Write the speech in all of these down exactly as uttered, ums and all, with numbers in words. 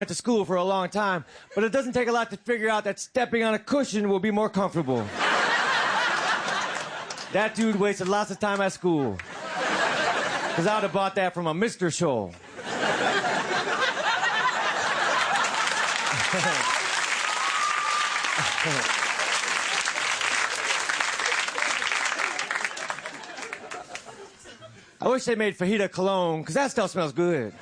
to school for a long time, but it doesn't take a lot to figure out that stepping on a cushion will be more comfortable. That dude wasted lots of time at school. Because I would have bought that from a Mister Scholl. I wish they made fajita cologne, because that stuff smells good.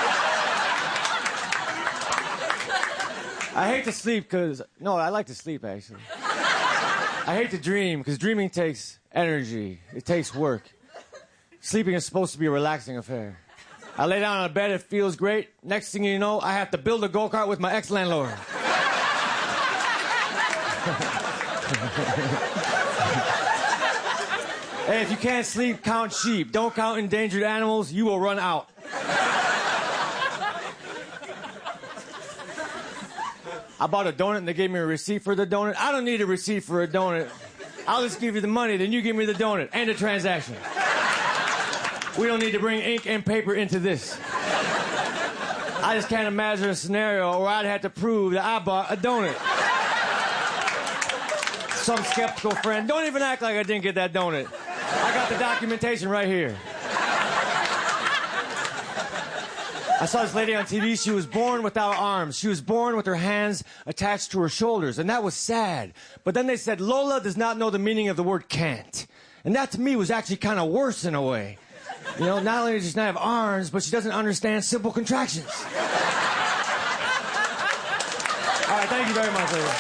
I hate to sleep because... No, I like to sleep, actually. I hate to dream because dreaming takes energy. It takes work. Sleeping is supposed to be a relaxing affair. I lay down on a bed, it feels great. Next thing you know, I have to build a go-kart with my ex-landlord. Hey, if you can't sleep, count sheep. Don't count endangered animals. You will run out. I bought a donut and they gave me a receipt for the donut. I don't need a receipt for a donut. I'll just give you the money, then you give me the donut and the transaction. We don't need to bring ink and paper into this. I just can't imagine a scenario where I'd have to prove that I bought a donut. Some skeptical friend, don't even act like I didn't get that donut. I got the documentation right here. I saw this lady on T V. She was born without arms. She was born with her hands attached to her shoulders, and that was sad. But then they said, Lola does not know the meaning of the word can't. And that, to me, was actually kind of worse in a way. You know, not only does she not have arms, but she doesn't understand simple contractions. All right, thank you very much, Lola.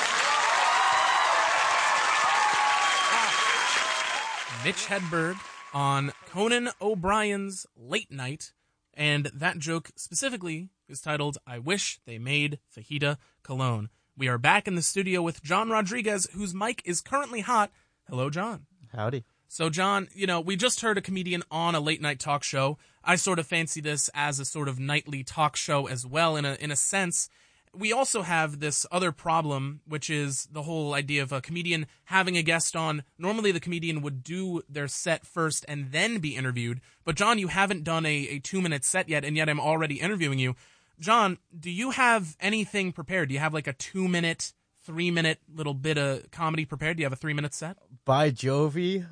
Mitch Hedberg on Conan O'Brien's Late Night. And that joke specifically is titled, I Wish They Made Fajita Cologne. We are back in the studio with John Rodriguez, whose mic is currently hot. Hello, John. Howdy. So, John, you know, we just heard a comedian on a late-night talk show. I sort of fancy this as a sort of nightly talk show as well, in a in a sense. We also have this other problem, which is the whole idea of a comedian having a guest on. Normally, the comedian would do their set first and then be interviewed. But, John, you haven't done a, a two-minute set yet, and yet I'm already interviewing you. John, do you have anything prepared? Do you have like a two-minute, three-minute little bit of comedy prepared? Do you have a three-minute set? By Jovi.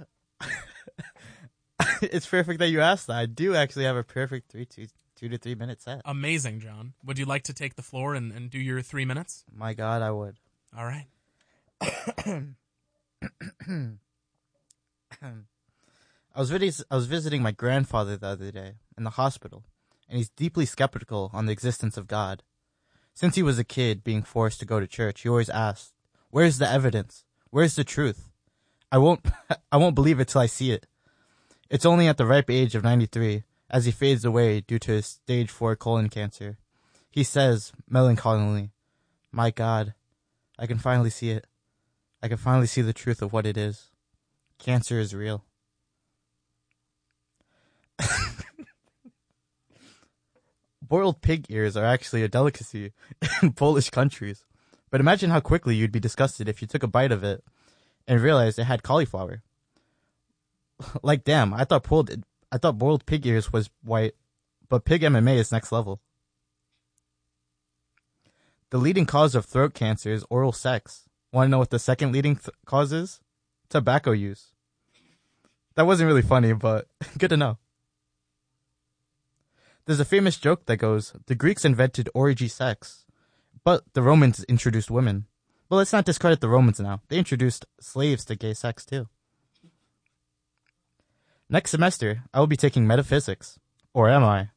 It's perfect that you asked that. I do actually have a perfect three, two, two to three minute set. Amazing, John. Would you like to take the floor and, and do your three minutes? My God, I would. All right. I was vis- I was visiting my grandfather the other day in the hospital, and he's deeply skeptical on the existence of God. Since he was a kid being forced to go to church, he always asked, "Where's the evidence? Where's the truth? I won't I won't believe it till I see it." It's only at the ripe age of ninety-three, as he fades away due to his stage four colon cancer, he says melancholily, "My God, I can finally see it. I can finally see the truth of what it is. Cancer is real." Boiled pig ears are actually a delicacy in Polish countries. But imagine how quickly you'd be disgusted if you took a bite of it and realized it had cauliflower. Like, damn, I thought boiled, I thought boiled pig ears was white, but pig M M A is next level. The leading cause of throat cancer is oral sex. Want to know what the second leading th- cause is? Tobacco use. That wasn't really funny, but good to know. There's a famous joke that goes, the Greeks invented orgy sex, but the Romans introduced women. But let's not discredit the Romans now. They introduced slaves to gay sex, too. Next semester, I will be taking metaphysics. Or am I?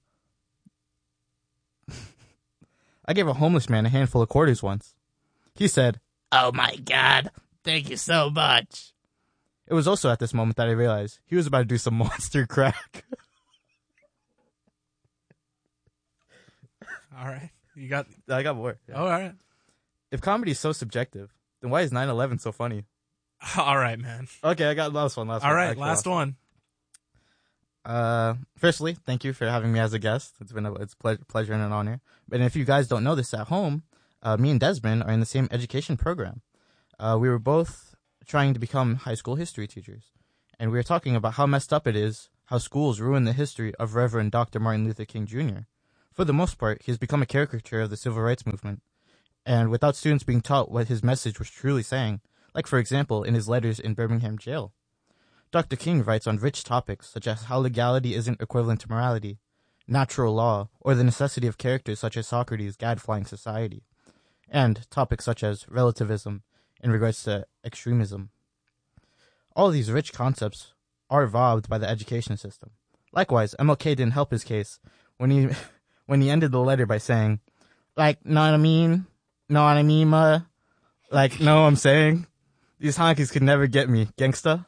I gave a homeless man a handful of quarters once. He said, "Oh my God, thank you so much." It was also at this moment that I realized he was about to do some monster crack. All right. You got... I got more. Yeah. Oh, all right. If comedy is so subjective, then why is nine eleven so funny? All right, man. Okay, I got last one. Last all one. right, Actually, last, last one. Uh, firstly, thank you for having me as a guest. It's been a it's a ple- pleasure and an honor. And if you guys don't know this at home, uh, me and Desmond are in the same education program. Uh, we were both trying to become high school history teachers, and we were talking about how messed up it is how schools ruin the history of Reverend Doctor Martin Luther King Junior For the most part, he has become a caricature of the civil rights movement, and without students being taught what his message was truly saying, like for example in his letters in Birmingham jail. Doctor King writes on rich topics such as how legality isn't equivalent to morality, natural law, or the necessity of characters such as Socrates' gadflying society, and topics such as relativism in regards to extremism. All these rich concepts are robbed by the education system. Likewise, M L K didn't help his case when he when he ended the letter by saying, like, know what I mean? Know what I mean, ma? Like, know what I'm saying? These honkies could never get me, gangsta.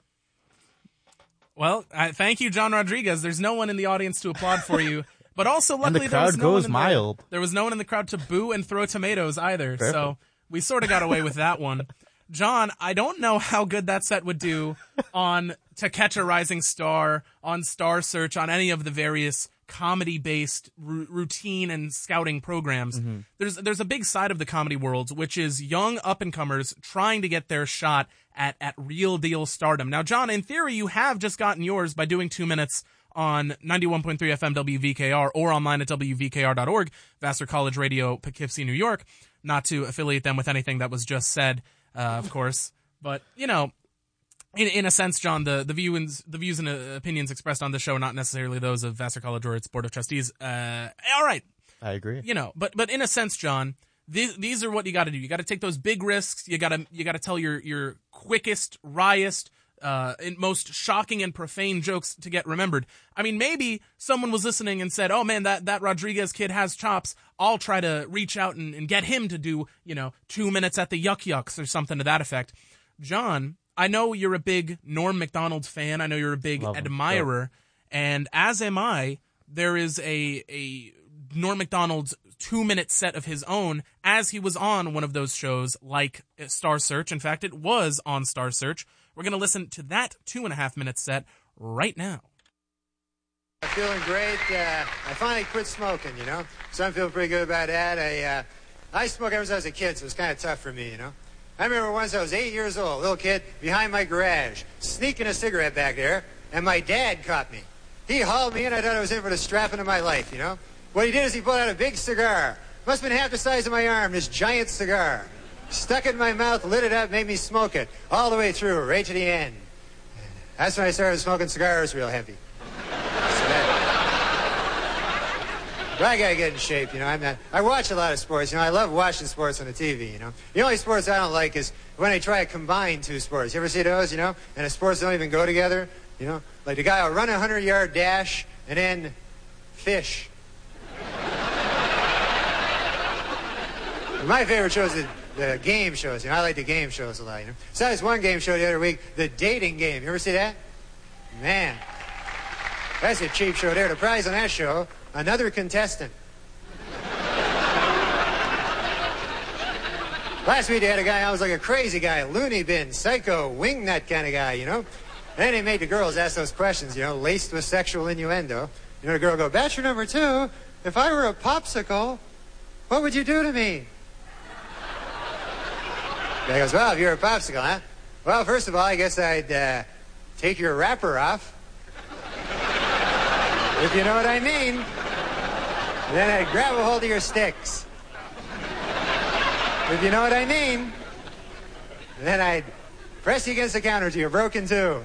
Well, uh, thank you, John Rodriguez. There's no one in the audience to applaud for you. But also, luckily, and the there crowd was no goes one in mild. The, there was no one in the crowd to boo and throw tomatoes either. Perfect. So we sort of got away with that one. John, I don't know how good that set would do on To Catch a Rising Star, on Star Search, on any of the various comedy-based r- routine and scouting programs. Mm-hmm. There's there's a big side of the comedy world, which is young up-and-comers trying to get their shot at, at real-deal stardom. Now, John, in theory, you have just gotten yours by doing two minutes on ninety-one point three F M W V K R or online at W V K R dot org, Vassar College Radio, Poughkeepsie, New York. Not to affiliate them with anything that was just said, uh, of course. But, you know, in in a sense, John, the, the, views, the views and uh, opinions expressed on the show are not necessarily those of Vassar College or its Board of Trustees. Uh, all right. I agree. You know, but but in a sense, John, these, these are what you got to do. You got to take those big risks. You got to you got to tell your, your quickest, wryest, Uh, and most shocking and profane jokes to get remembered. I mean, maybe someone was listening and said, oh man, that, that Rodriguez kid has chops. I'll try to reach out and, and get him to do, you know, two minutes at the Yuck Yucks or something to that effect. John, I know you're a big Norm Macdonald fan. I know you're a big Love admirer. him. And as am I, there is a, a Norm Macdonald's two-minute set of his own as he was on one of those shows like Star Search. In fact, it was on Star Search. We're going to listen to that two-and-a-half-minute set right now. I'm feeling great. Uh, I finally quit smoking, you know, so I'm feeling pretty good about that. I, uh, I smoked ever since I was a kid, so it's kind of tough for me, you know. I remember once I was eight years old, little kid, behind my garage, sneaking a cigarette back there, and my dad caught me. He hauled me in. I thought I was in for the strapping of my life, you know. What he did is he pulled out a big cigar. Must have been half the size of my arm, this giant cigar. Stuck it in my mouth, lit it up, made me smoke it all the way through, right to the end. That's when I started smoking cigars real heavy. So that, but I gotta get in shape, you know. I'm not. I watch a lot of sports, you know. I love watching sports on the T V, you know. The only sports I don't like is when they try to combine two sports. You ever see those, you know? And the sports don't even go together, you know. Like the guy will run a hundred-yard dash and then fish. My favorite show is the, the game shows. You know, I like the game shows a lot. You know, saw this one game show the other week, the dating game. You ever see that? Man, that's a cheap show there. The prize on that show, another contestant. Last week they had a guy, I was like a crazy guy, loony bin, psycho, wingnut kind of guy, you know. And then they made the girls ask those questions, you know, laced with sexual innuendo. You know, the girl would go, bachelor number two, if I were a popsicle, what would you do to me? Guy goes, well, if you're a popsicle, huh? Well, first of all, I guess I'd uh, take your wrapper off. If you know what I mean. And then I'd grab a hold of your sticks. If you know what I mean. And then I'd press you against the counter till you're broken too.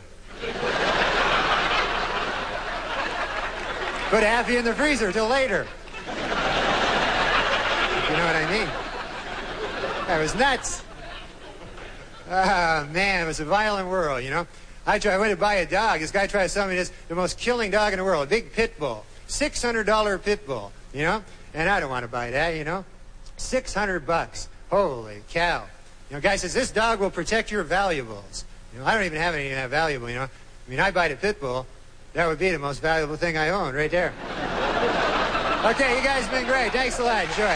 Put half of you in the freezer till later. If you know what I mean. That was nuts. Ah, oh, man, it was a violent world, you know. I, tried, I went to buy a dog. This guy tried to sell me this, the most killing dog in the world, a big pit bull. six hundred dollars pit bull, you know. And I don't want to buy that, you know. six hundred bucks. Holy cow. You know, guy says, this dog will protect your valuables. You know, I don't even have anything that valuable, you know. I mean, I buy the pit bull. That would be the most valuable thing I own right there. Okay, you guys have been great. Thanks a lot. Enjoy.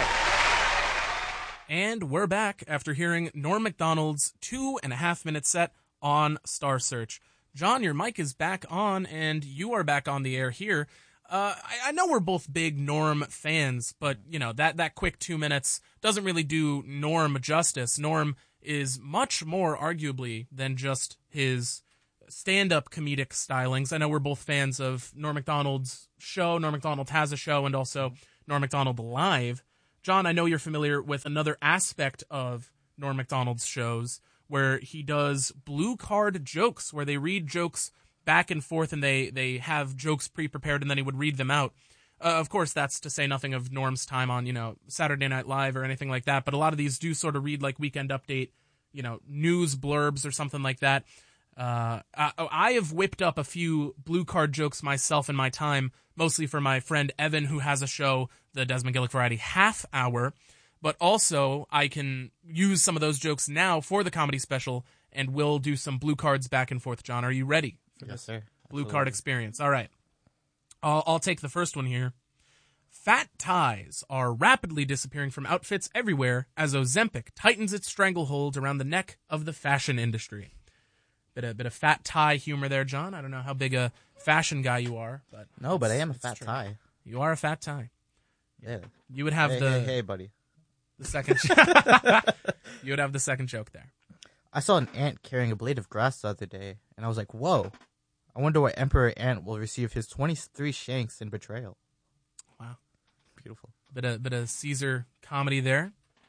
And we're back after hearing Norm Macdonald's two and a half minute set on Star Search. John, your mic is back on, and you are back on the air here. Uh, I, I know we're both big Norm fans, but, you know, that, that quick two minutes doesn't really do Norm justice. Norm is much more, arguably, than just his stand-up comedic stylings. I know we're both fans of Norm Macdonald's show. Norm Macdonald has a show, and also Norm Macdonald live. John, I know you're familiar with another aspect of Norm Macdonald's shows where he does blue card jokes, where they read jokes back and forth and they, they have jokes pre-prepared and then he would read them out. Uh, of course, that's to say nothing of Norm's time on, you know, Saturday Night Live or anything like that, but a lot of these do sort of read like Weekend Update, you know, news blurbs or something like that. Uh, I, I have whipped up a few blue card jokes myself in my time, mostly for my friend Evan, who has a show, the Desmond Gillick Variety Half Hour, but also I can use some of those jokes now for the comedy special, and we'll do some blue cards back and forth. John, are you ready for Yes, this sir. blue Absolutely. card experience? All right. I'll, I'll take the first one here. Fat ties are rapidly disappearing from outfits everywhere as Ozempic tightens its stranglehold around the neck of the fashion industry. Bit of, bit of fat tie humor there, John. I don't know how big a fashion guy you are, but No, but I it's- am a it's fat true. tie. You are a fat tie. Yeah. You would have Hey, the hey, hey, buddy. the second. You would have the second joke there. I saw an ant carrying a blade of grass the other day, and I was like, whoa. I wonder why Emperor Ant will receive his twenty-three shanks in betrayal. Wow, Beautiful. bit of bit of Caesar comedy there.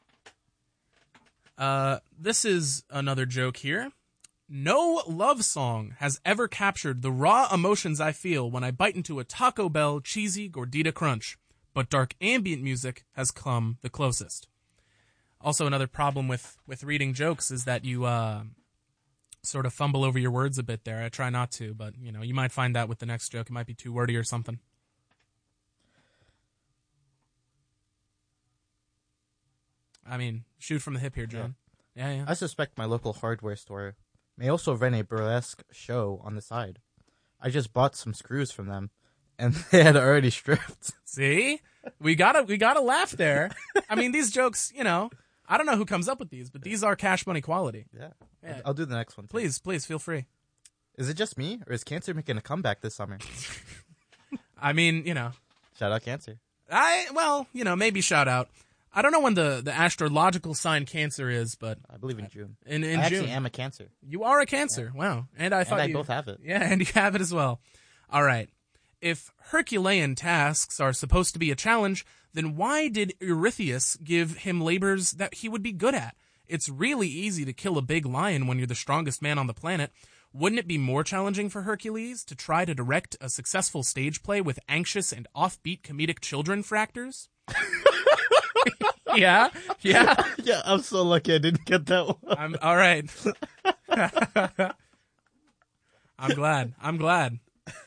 Uh, this is another joke here. No love song has ever captured the raw emotions I feel when I bite into a Taco Bell cheesy gordita crunch, but dark ambient music has come the closest. Also, another problem with, with reading jokes is that you uh, sort of fumble over your words a bit there. I try not to, but you know, you might find that with the next joke. It might be too wordy or something. I mean, shoot from the hip here, John. Yeah, yeah. I suspect my local hardware store may also run a burlesque show on the side. I just bought some screws from them, and they had already stripped. See, we gotta we gotta laugh there. I mean, these jokes, you know, I don't know who comes up with these, but these are cash money quality. Yeah. Yeah. I'll, I'll do the next one. too. Please, please feel free. Is it just me, or is cancer making a comeback this summer? I mean, you know, Shout out cancer. I well, you know, maybe shout out. I don't know when the, the astrological sign Cancer is, but I believe in June. in in I June actually am a cancer. you are a Cancer. Wow, and I thought I you both have it. Yeah, and you have it as well. All right. If Herculean tasks are supposed to be a challenge, then why did Eurystheus give him labors that he would be good at? It's really easy to kill a big lion when you're the strongest man on the planet. Wouldn't it be more challenging for Hercules to try to direct a successful stage play with anxious and offbeat comedic children for actors? yeah, yeah. Yeah, I'm so lucky I didn't get that one. I'm all right. I'm glad. I'm glad.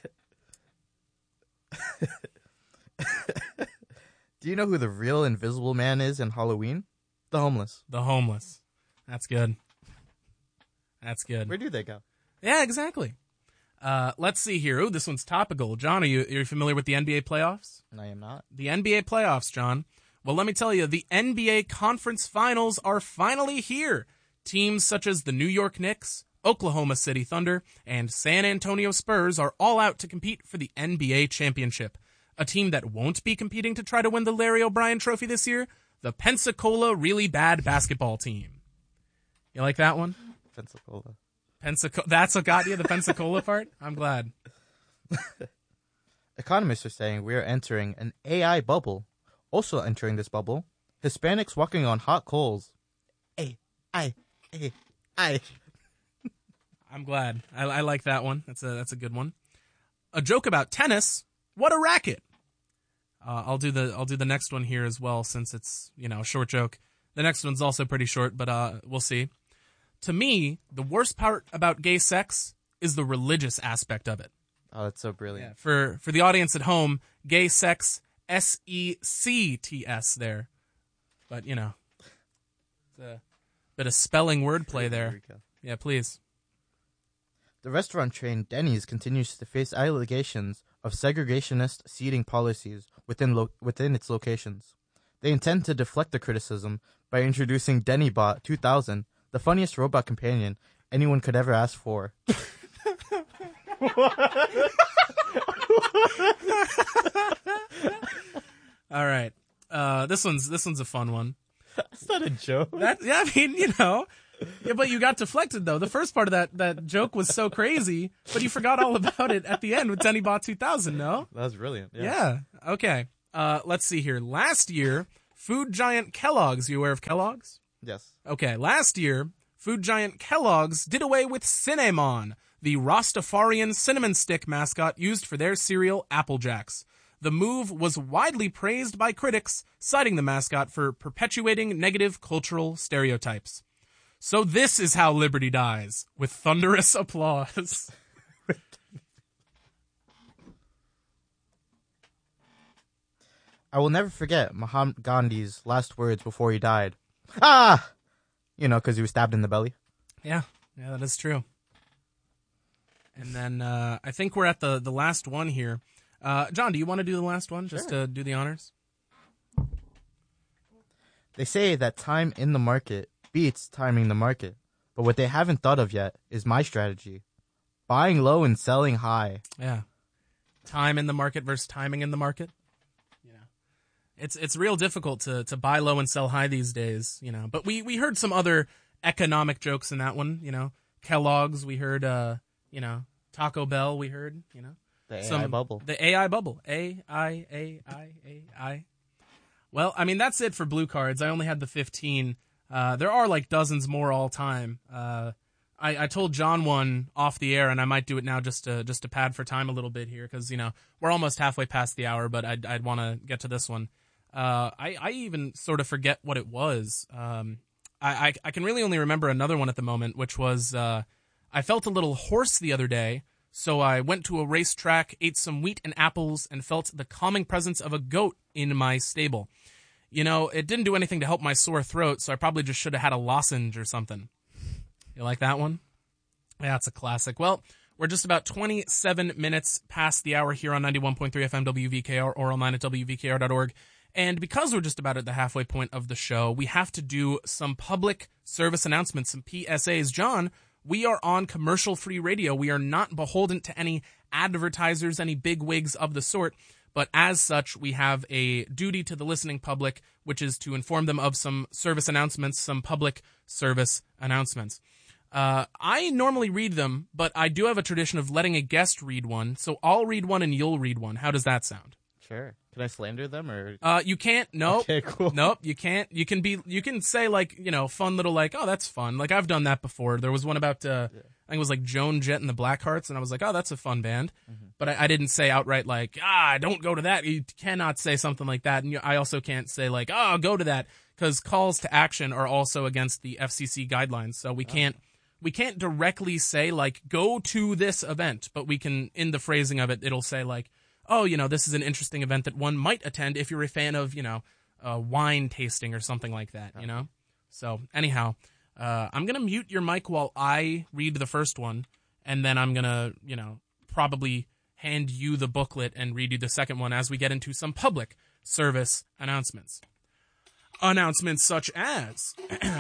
Do you know who the real Invisible Man is in Halloween? The homeless. The homeless. That's good. That's good. Where do they go? Yeah, exactly. Uh, let's see here. Ooh, this one's topical. John, are you are you familiar with the N B A playoffs? I am not. The N B A playoffs, John. Well, let me tell you, the N B A Conference Finals are finally here. Teams such as the New York Knicks, Oklahoma City Thunder, and San Antonio Spurs are all out to compete for the N B A championship. A team that won't be competing to try to win the Larry O'Brien Trophy this year? The Pensacola Really Bad Basketball Team. You like that one? Pensacola. Pensacola. That's what got you, the Pensacola part? I'm glad. Economists are saying we are entering an A I bubble. Also entering this bubble, Hispanics walking on hot coals. A I A I. I'm glad. I, I like that one. That's a that's a good one. A joke about tennis. What a racket! Uh, I'll do the I'll do the next one here as well, since it's, you know, a short joke. The next one's also pretty short, but uh, we'll see. To me, the worst part about gay sex is the religious aspect of it. Oh, that's so brilliant. Yeah. For for the audience at home, gay sex, S E C T S there, but you know, it's a bit of spelling wordplay There there. we go. Yeah, please. The restaurant chain Denny's continues to face allegations of segregationist seating policies within lo- within its locations. They intend to deflect the criticism by introducing DennyBot two thousand, the funniest robot companion anyone could ever ask for. All right. Uh, this one's this one's a fun one. That's not a joke. That yeah, I mean, you know, yeah, but you got deflected though. The first part of that that joke was so crazy, but you forgot all about it at the end with DennyBot two thousand. No. That was brilliant. Yeah. Yeah. Okay. Uh, let's see here. Last year, food giant Kellogg's, you aware of Kellogg's? Yes. Okay, last year, food giant Kellogg's did away with Cinnamon, the Rastafarian cinnamon stick mascot used for their cereal Apple Jacks. The move was widely praised by critics, citing the mascot for perpetuating negative cultural stereotypes. So this is how liberty dies, with thunderous applause. I will never forget Mahatma Gandhi's last words before he died. Ah! You know, because he was stabbed in the belly. Yeah, yeah, that is true. And then uh, I think we're at the, the last one here. Uh, John, do you want to do the last one, just Sure. to do the honors? They say that time in the market beats timing the market. But what they haven't thought of yet is my strategy. Buying low and selling high. Yeah. Time in the market versus timing in the market. You know, it's it's real difficult to, to buy low and sell high these days, you know. But we, we heard some other economic jokes in that one, you know. Kellogg's, we heard, uh, you know, Taco Bell, we heard, you know. The Some, A I bubble. The A I bubble. A I A I A I. Well, I mean, that's it for blue cards. I only had the fifteen. Uh, there are like dozens more all time. Uh, I, I told John one off the air, and I might do it now just to just to pad for time a little bit here, because, you know, we're almost halfway past the hour, but I'd, I'd want to get to this one. Uh, I, I even sort of forget what it was. Um, I, I, I can really only remember another one at the moment, which was uh, I felt a little hoarse the other day. So I went to a racetrack, ate some wheat and apples, and felt the calming presence of a goat in my stable. You know, it didn't do anything to help my sore throat, so I probably just should have had a lozenge or something. You like that one? Yeah, it's a classic. Well, we're just about twenty-seven minutes past the hour here on ninety-one point three F M W V K R or online at W V K R dot org. And because we're just about at the halfway point of the show, we have to do some public service announcements, some P S As. John, we are on commercial-free radio. We are not beholden to any advertisers, any big wigs of the sort. But as such, we have a duty to the listening public, which is to inform them of some service announcements, some public service announcements. Uh, I normally read them, but I do have a tradition of letting a guest read one. So I'll read one and you'll read one. How does that sound? Sure. Can I slander them or? Uh, you can't. Nope. Okay, cool. Nope. You can't. You can be. You can say like, you know, fun little like, oh, that's fun. Like I've done that before. There was one about, uh, yeah. I think it was like Joan Jett and the Blackhearts, and I was like, oh, that's a fun band. Mm-hmm. But I, I didn't say outright like, ah, don't go to that. You cannot say something like that. And you, I also can't say like, oh, go to that, because calls to action are also against the F C C guidelines. So we can't. Oh. We can't directly say like, go to this event, but we can, in the phrasing of it, it'll say like, oh, you know, this is an interesting event that one might attend if you're a fan of, you know, uh, wine tasting or something like that, you know? So, anyhow, uh, I'm going to mute your mic while I read the first one, and then I'm going to, you know, probably hand you the booklet and read you the second one as we get into some public service announcements. Announcements such as...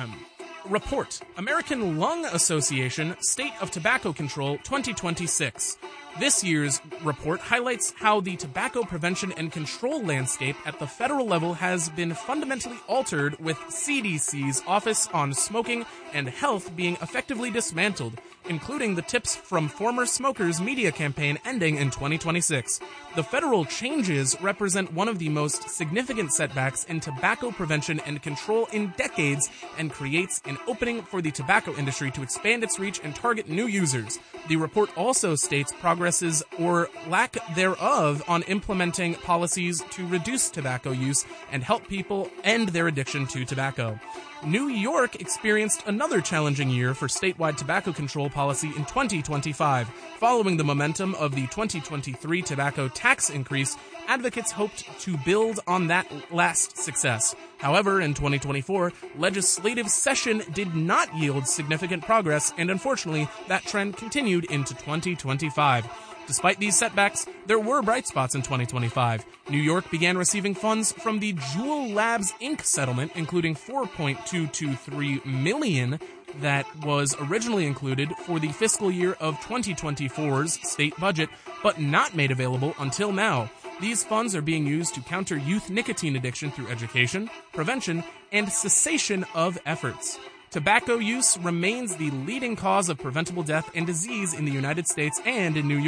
Report, American Lung Association State of Tobacco Control twenty twenty-six. This year's report highlights how the tobacco prevention and control landscape at the federal level has been fundamentally altered, with C D C's Office on Smoking and Health being effectively dismantled, including the Tips from Former Smokers media campaign ending in twenty twenty-six. The federal changes represent one of the most significant setbacks in tobacco prevention and control in decades, and creates an opening for the tobacco industry to expand its reach and target new users. The report also states progresses or lack thereof on implementing policies to reduce tobacco use and help people end their addiction to tobacco. New York experienced another challenging year for statewide tobacco control policy in twenty twenty-five. Following the momentum of the twenty twenty-three tobacco tax increase, advocates hoped to build on that last success. However, in twenty twenty-four, legislative session did not yield significant progress, and unfortunately, that trend continued into twenty twenty-five. Despite these setbacks, there were bright spots in twenty twenty-five. New York began receiving funds from the Juul Labs Incorporated settlement, including four point two two three million dollars that was originally included for the fiscal year of twenty twenty-four's state budget, but not made available until now. These funds are being used to counter youth nicotine addiction through education, prevention, and cessation of efforts. Tobacco use remains the leading cause of preventable death and disease in the United States and in New York.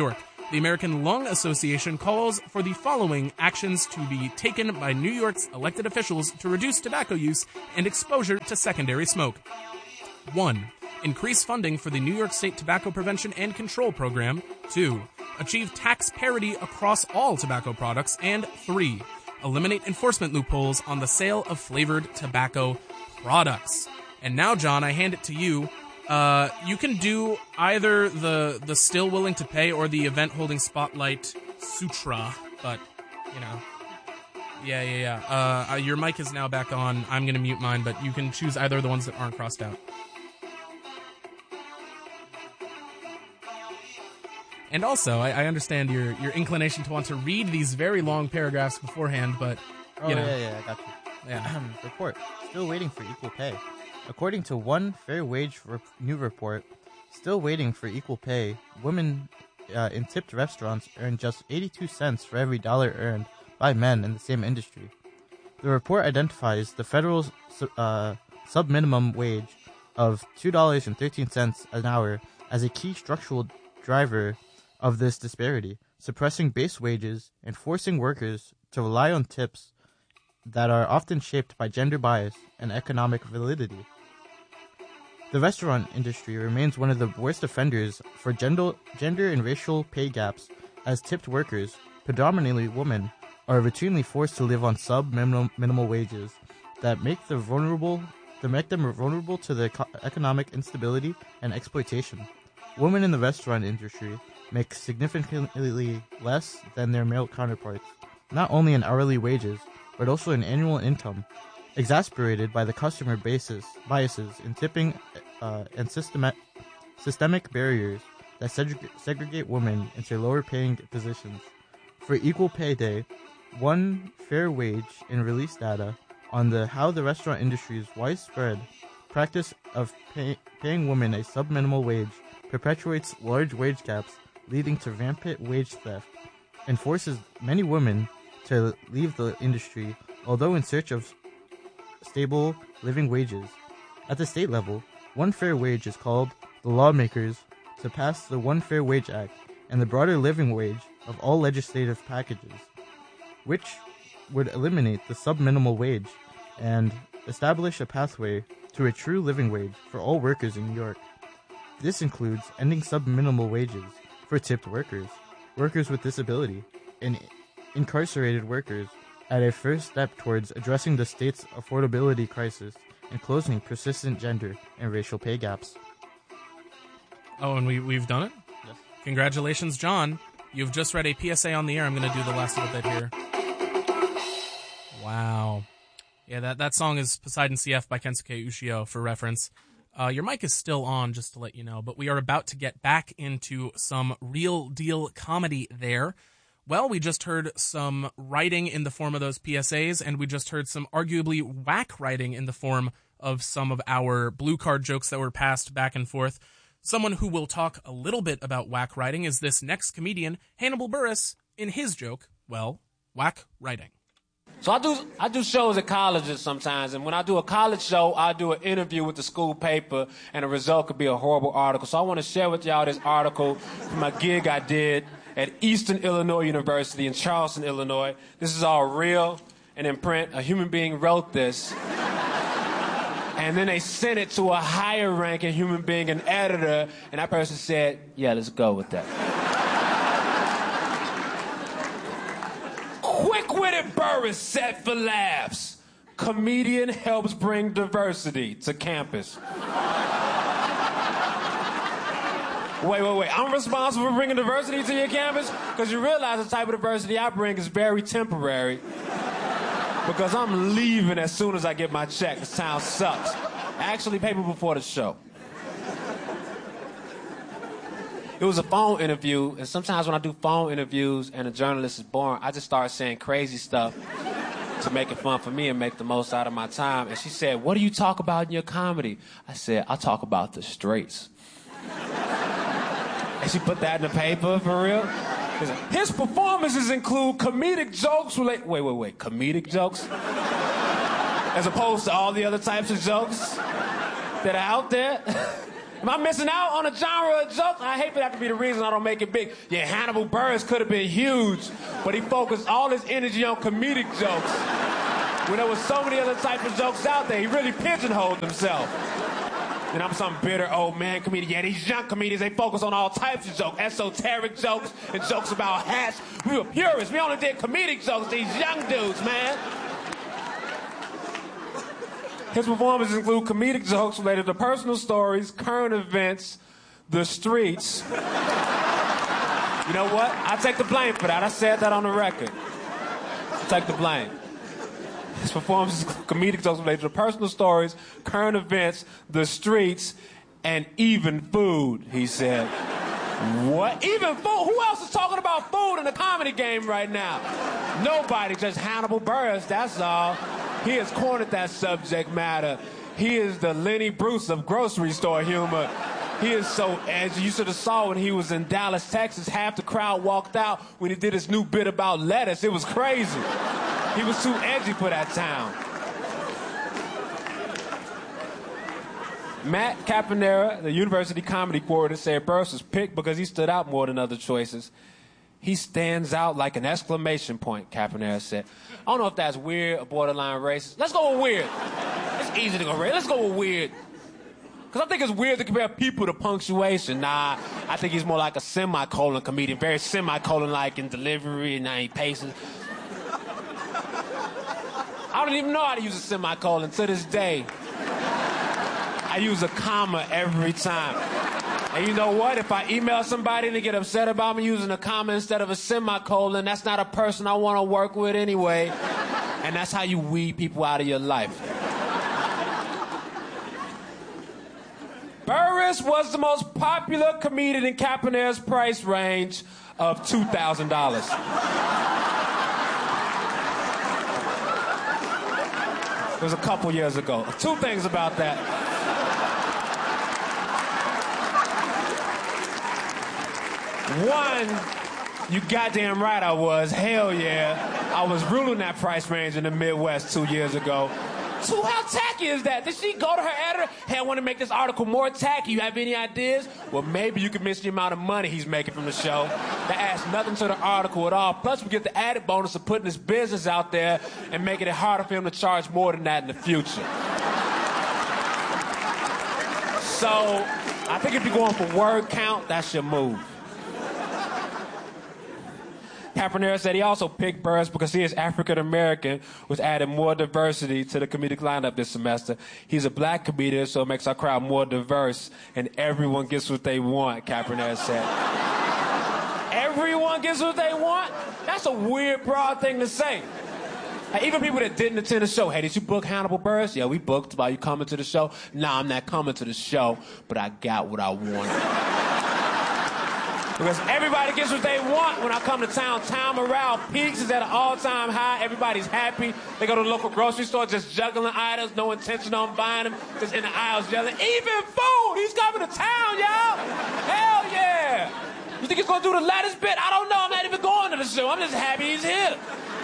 The American Lung Association calls for the following actions to be taken by New York's elected officials to reduce tobacco use and exposure to secondary smoke. One. Increase funding for the New York State Tobacco Prevention and Control Program. Two. Achieve tax parity across all tobacco products. And three. Eliminate enforcement loopholes on the sale of flavored tobacco products. And now, John, I hand it to you. Uh, you can do either the the still willing to pay or the event holding spotlight sutra, but, you know. Yeah, yeah, yeah. Uh, your mic is now back on. I'm going to mute mine, but you can choose either of the ones that aren't crossed out. And also, I, I understand your, your inclination to want to read these very long paragraphs beforehand, but, you oh, know. yeah, yeah, I got you. Yeah. Report. Still waiting for equal pay. According to one Fair Wage rep- new report, still waiting for equal pay, women uh, in tipped restaurants earn just eighty-two cents for every dollar earned by men in the same industry. The report identifies the federal uh, sub-minimum wage of two dollars and thirteen cents an hour as a key structural driver of this disparity, suppressing base wages and forcing workers to rely on tips that are often shaped by gender bias and economic validity. The restaurant industry remains one of the worst offenders for gender, gender and racial pay gaps, as tipped workers, predominantly women, are routinely forced to live on sub-minimal minimal wages that make the vulnerable that make them vulnerable to the eco- economic instability and exploitation. Women in the restaurant industry make significantly less than their male counterparts, not only in hourly wages, but also in annual income, exacerbated by the customer basis biases in tipping uh, and systema- systemic barriers that segre- segregate women into lower-paying positions. For Equal Pay Day, one Fair Wage in released data on the how the restaurant industry's widespread practice of pay- paying women a sub-minimal wage perpetuates large wage gaps, leading to rampant wage theft, and forces many women to leave the industry, although in search of stable living wages. At the state level, One Fair Wage is called the lawmakers to pass the One Fair Wage Act and the broader living wage of all legislative packages, which would eliminate the sub-minimal wage and establish a pathway to a true living wage for all workers in New York. This includes ending sub-minimal wages for tipped workers, workers with disability, and incarcerated workers at a first step towards addressing the state's affordability crisis and closing persistent gender and racial pay gaps. Oh, and we, we've done it? Yes. Congratulations, John. You've just read a P S A on the air. I'm going to do the last little bit here. Wow. Yeah, that, that song is Poseidon C F by Kensuke Ushio, for reference. Uh, your mic is still on, just to let you know, but we are about to get back into some real deal comedy there. Well, we just heard some writing in the form of those P S As, and we just heard some arguably whack writing in the form of some of our blue card jokes that were passed back and forth. Someone who will talk a little bit about whack writing is this next comedian, Hannibal Buress, in his joke, well, whack writing. So I do I do shows at colleges sometimes, and when I do a college show, I do an interview with the school paper, and the result could be a horrible article. So I want to share with y'all this article from my gig I did at Eastern Illinois University in Charleston, Illinois. This is all real and in print. A human being wrote this. And then they sent it to a higher ranking human being, an editor, and that person said, yeah, let's go with that. Quick-witted Buress set for laughs. Comedian helps bring diversity to campus. Wait, wait, wait. I'm responsible for bringing diversity to your campus? Because you realize the type of diversity I bring is very temporary. Because I'm leaving as soon as I get my check. This town sucks. Actually, paper before the show. It was a phone interview, and sometimes when I do phone interviews and a journalist is boring, I just start saying crazy stuff to make it fun for me and make the most out of my time. And she said, what do you talk about in your comedy? I said, I talk about the straights. And she put that in the paper, for real? His performances include comedic jokes relate. Wait, wait, wait. Comedic jokes? As opposed to all the other types of jokes that are out there? Am I missing out on a genre of jokes? I hate for that to be the reason I don't make it big. Yeah, Hannibal Buress could have been huge, but he focused all his energy on comedic jokes. When there was so many other types of jokes out there, he really pigeonholed himself. And I'm some bitter old man comedian. Yeah, these young comedians, they focus on all types of jokes, esoteric jokes and jokes about hats. We were purists. We only did comedic jokes, these young dudes, man. His performances include comedic jokes related to personal stories, current events, the streets. You know what? I take the blame for that. I said that on the record. I take the blame. His performances include comedic jokes related to personal stories, current events, the streets, and even food, he said. What? Even food? Who else is talking about food in the comedy game right now? Nobody, just Hannibal Buress, that's all. He has cornered that subject matter. He is the Lenny Bruce of grocery store humor. He is so edgy. You should have saw when he was in Dallas, Texas, half the crowd walked out when he did his new bit about lettuce. It was crazy. He was too edgy for that town. Matt Caponera, the University Comedy Coordinator, said Buress was picked because he stood out more than other choices. He stands out like an exclamation point, Caponera said. I don't know if that's weird or borderline racist. Let's go with weird. It's easy to go racist. Let's go with weird. Because I think it's weird to compare people to punctuation. Nah, I think he's more like a semicolon comedian, very semicolon-like in delivery and nine paces. I don't even know how to use a semicolon to this day. I use a comma every time. And you know what? If I email somebody and they get upset about me using a comma instead of a semicolon, that's not a person I want to work with anyway. And that's how you weed people out of your life. Buress was the most popular comedian in Caponera's price range of two thousand dollars. It was a couple years ago. Two things about that. One, you goddamn right I was. Hell yeah. I was ruling that price range in the Midwest two years ago. Two, how tacky is that? Did she go to her editor? Hey, I want to make this article more tacky. You have any ideas? Well, maybe you could mention the amount of money he's making from the show. That adds nothing to the article at all. Plus, we get the added bonus of putting his business out there and making it harder for him to charge more than that in the future. So, I think if you're going for word count, that's your move. Caponera said he also picked Buress because he is African-American, which added more diversity to the comedic lineup this semester. He's a black comedian, so it makes our crowd more diverse, and everyone gets what they want, Caponera said. Everyone gets what they want? That's a weird, broad thing to say. Like, even people that didn't attend the show, hey, did you book Hannibal Buress? Yeah, we booked. Are you coming to the show? Nah, I'm not coming to the show, but I got what I wanted. Because everybody gets what they want when I come to town. Town morale peaks, is at an all-time high. Everybody's happy. They go to the local grocery store just juggling items, no intention on buying them, just in the aisles yelling, even food! He's coming to town, y'all! Hell yeah! You think he's gonna do the lettuce bit? I don't know. I'm not even going to the show. I'm just happy he's here.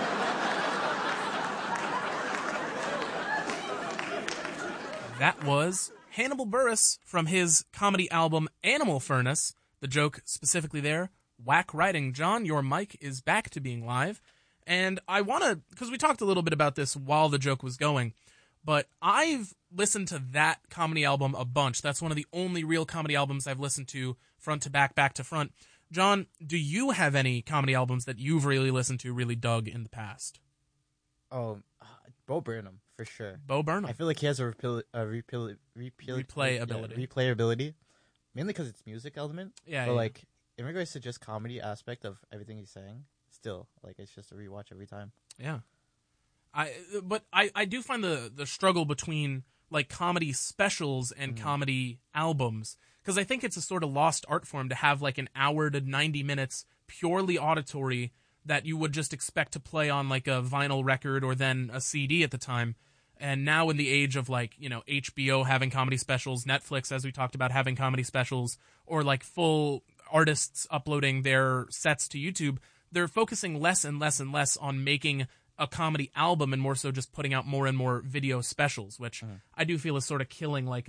That was Hannibal Buress from his comedy album Animal Furnace. The joke specifically there, whack writing. John, your mic is back to being live. And I want to, because we talked a little bit about this while the joke was going, but I've listened to that comedy album a bunch. That's one of the only real comedy albums I've listened to front to back, back to front. John, do you have any comedy albums that you've really listened to, really dug in the past? Oh, uh, Bo Burnham, for sure. Bo Burnham. I feel like he has a, repil- a repil- repil- replayability. Yeah, replayability. Mainly because it's music element. Yeah, But, yeah. like, in regards to just comedy aspect of everything he's saying, still, like, it's just a rewatch every time. Yeah. I But I, I do find the, the struggle between, like, comedy specials and mm. comedy albums. Because I think it's a sort of lost art form to have, like, an hour to ninety minutes purely auditory that you would just expect to play on, like, a vinyl record or then a C D at the time. And now in the age of, like, you know, H B O having comedy specials, Netflix, as we talked about, having comedy specials, or, like, full artists uploading their sets to YouTube, they're focusing less and less and less on making a comedy album and more so just putting out more and more video specials, which mm. I do feel is sort of killing, like, a,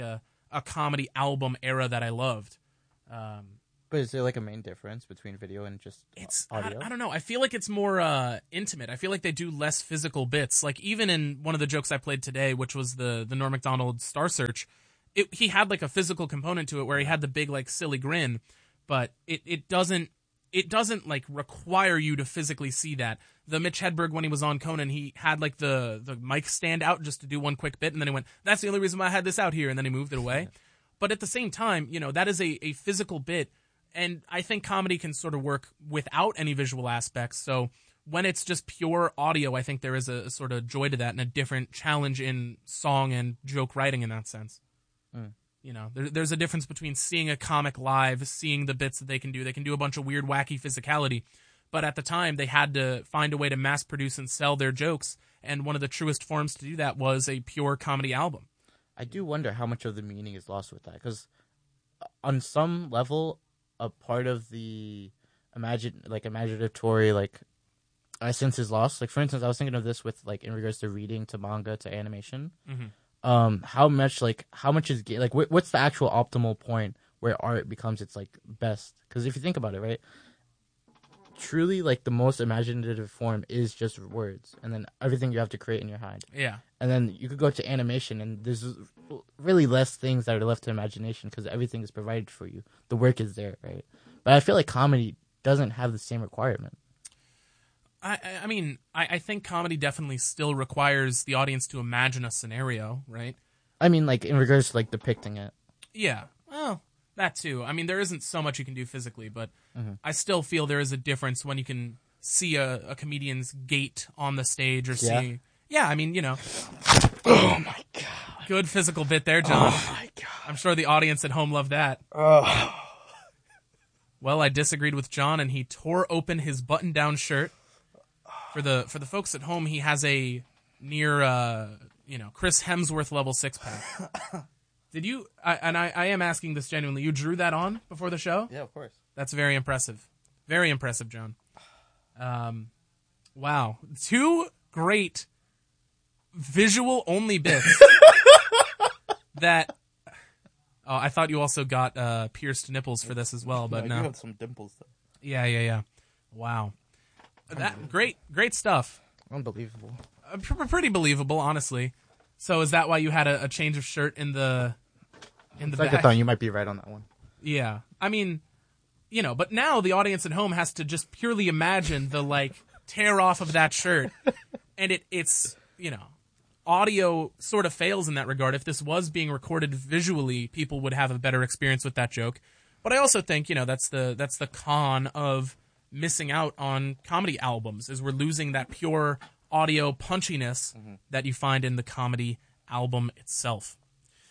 a comedy album era that I loved. Um, But is there like a main difference between video and just It's audio? I, I don't know. I feel like it's more uh, intimate. I feel like they do less physical bits. Like even in one of the jokes I played today, which was the the Norm Macdonald Star Search, it, he had like a physical component to it where he had the big like silly grin, but it, it doesn't it doesn't like require you to physically see that. The Mitch Hedberg, when he was on Conan, he had like the the mic stand out just to do one quick bit, and then he went, "That's the only reason why I had this out here," and then he moved it away. But at the same time, you know, that is a, a physical bit. And I think comedy can sort of work without any visual aspects. So when it's just pure audio, I think there is a, a sort of joy to that and a different challenge in song and joke writing in that sense. Mm. You know, there, there's a difference between seeing a comic live, seeing the bits that they can do. They can do a bunch of weird, wacky physicality. But at the time, they had to find a way to mass produce and sell their jokes. And one of the truest forms to do that was a pure comedy album. I do wonder how much of the meaning is lost with that. Because on some level, a part of the imagine like imaginatory like essence is lost. Like for instance, I was thinking of this with like in regards to reading to manga to animation. Mm-hmm. Um, how much like how much is like wh- what's the actual optimal point where art becomes its like best? Because if you think about it, right, truly like the most imaginative form is just words, and then everything you have to create in your head. Yeah. And then you could go to animation, and there's really less things that are left to imagination because everything is provided for you. The work is there, right? But I feel like comedy doesn't have the same requirement. I, I mean, I, I think comedy definitely still requires the audience to imagine a scenario, right? I mean, like, in regards to, like, depicting it. Yeah. Well, that too. I mean, there isn't so much you can do physically, but Mm-hmm. I still feel there is a difference when you can see a, a comedian's gait on the stage or Yeah. see... Yeah, I mean, you know... Oh, my God. Good physical bit there, John. Oh, my God. I'm sure the audience at home loved that. Oh. Well, I disagreed with John, and he tore open his button-down shirt. For the for the folks at home, he has a near, uh, you know, Chris Hemsworth level six-pack. Did you, I, and I, I am asking this genuinely, you drew that on before the show? Yeah, of course. That's very impressive. Very impressive, John. Um, wow. Two great visual-only bits that... Oh, I thought you also got uh, pierced nipples for this as well, but I no. do have some dimples, though. Yeah, yeah, yeah. Wow. That great, great stuff. Unbelievable. Uh, pr- pretty believable, honestly. So is that why you had a, a change of shirt in the in the back? Second thought, you might be right on that one. Yeah. I mean, you know, but now the audience at home has to just purely imagine the, like, tear off of that shirt. And it it's, you know, audio sort of fails in that regard. If this was being recorded visually, people would have a better experience with that joke. But I also think, you know, that's the that's the con of missing out on comedy albums, is we're losing that pure audio punchiness mm-hmm. that you find in the comedy album itself.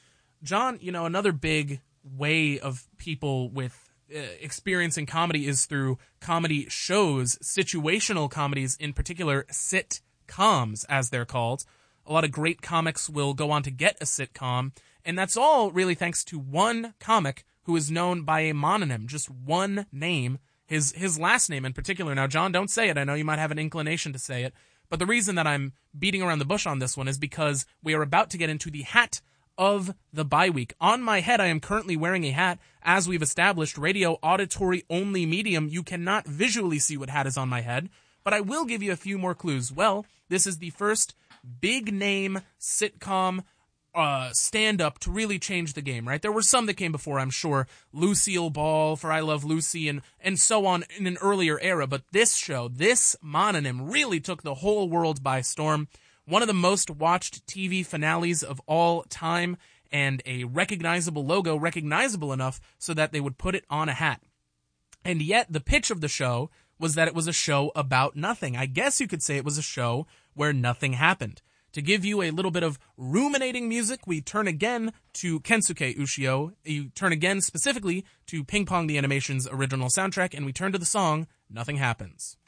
John, you know, another big way of people with uh, experiencing comedy is through comedy shows, situational comedies in particular, sitcoms, as they're called. A lot of great comics will go on to get a sitcom, and that's all really thanks to one comic who is known by a mononym, just one name, his his last name in particular. Now, John, don't say it. I know you might have an inclination to say it, but the reason that I'm beating around the bush on this one is because we are about to get into the hat of the bye week. On my head, I am currently wearing a hat. As we've established, radio auditory only medium, you cannot visually see what hat is on my head, but I will give you a few more clues. Well, this is the first big name sitcom uh, stand-up to really change the game, right? There were some that came before, I'm sure. Lucille Ball for I Love Lucy and, and so on in an earlier era. But this show, this mononym, really took the whole world by storm. One of the most watched T V finales of all time, and a recognizable logo, recognizable enough so that they would put it on a hat. And yet the pitch of the show was that it was a show about nothing. I guess you could say it was a show where nothing happened. To give you a little bit of ruminating music, we turn again to Kensuke Ushio. You turn again specifically to Ping Pong the Animation's original soundtrack, and we turn to the song Nothing Happens.